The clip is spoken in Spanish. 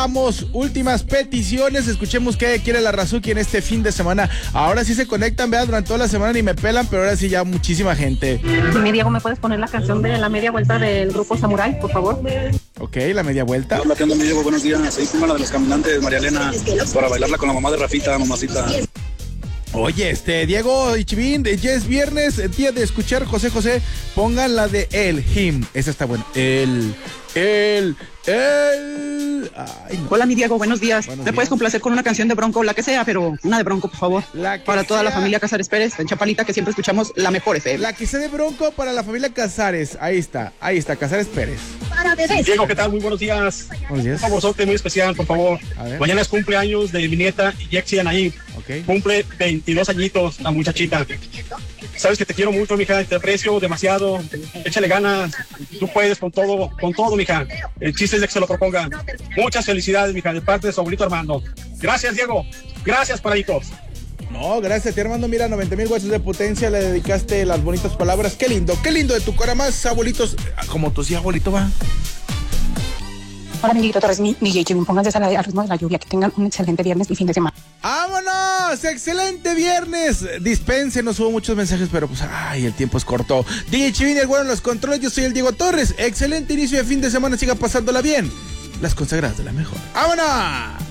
Vamos, últimas peticiones. Escuchemos qué quiere la Razuki en este fin de semana. Ahora sí se conectan, vean, durante toda la semana ni me pelan, pero ahora sí ya muchísima gente. Dime, Diego, ¿me puedes poner la canción de La Media Vuelta del grupo Samurai, por favor? Ok, La Media Vuelta. Hola, ¿qué onda, mi Diego? Buenos días. Ahí pongo la de los caminantes, María Elena, para bailarla con la mamá de Rafita, mamacita. Oye, Diego y Chivín, ya es viernes, día de escuchar José José. Pongan la de him. Esa está buena. Ay, no. Hola, mi Diego, buenos días. Buenos ¿Me días. puedes complacer con una canción de Bronco, la que sea, pero una de Bronco, por favor? Para toda la familia Casares Pérez, en Chapalita, que siempre escuchamos la mejor FM. La que sea de Bronco para la familia Casares. Ahí está, Casares Pérez. Diego, ¿qué tal? Muy buenos días. Buenos días. Un favorzote muy especial, por favor. A ver. Mañana es cumpleaños de mi nieta Yexi Anaí. Ok. Cumple 22 añitos la muchachita. Sabes que te quiero mucho, mija, te aprecio demasiado. Échale ganas. Tú puedes con todo, mija. El chiste es de que se lo proponga. Muchas felicidades, mija, de parte de su abuelito Armando. Gracias, Diego. Gracias, paraditos. No, gracias, te Armando. Mira, 90,000 watts de potencia, le dedicaste las bonitas palabras. Qué lindo de tu cara más, abuelitos. Como tú sí, abuelito, va. Hola, amiguito Torres, mi DJ, pónganse al ritmo de la lluvia. Que tengan un excelente viernes y fin de semana. ¡Vámonos! ¡Excelente viernes! Dispénsenos, hubo muchos mensajes, pero pues, el tiempo es corto. DJ Chivini, el bueno en los controles, yo soy el Diego Torres. Excelente inicio de fin de semana, siga pasándola bien. Las consagradas de la mejor. ¡Vámonos!